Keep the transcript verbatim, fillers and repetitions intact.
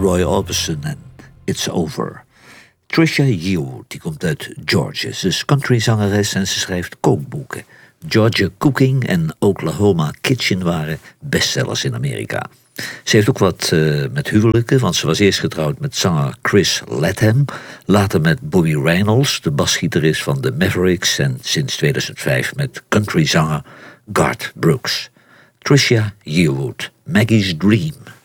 Roy Orbison en It's Over. Trisha Yearwood, die komt uit Georgia. Ze is countryzangeres en ze schrijft kookboeken. Georgia Cooking en Oklahoma Kitchen waren bestsellers in Amerika. Ze heeft ook wat uh, met huwelijken, want ze was eerst getrouwd met zanger Chris Latham, later met Bobby Reynolds, de basgitarist van de Mavericks, en sinds tweeduizend vijf met countryzanger Garth Brooks. Trisha Yearwood, Maggie's Dream.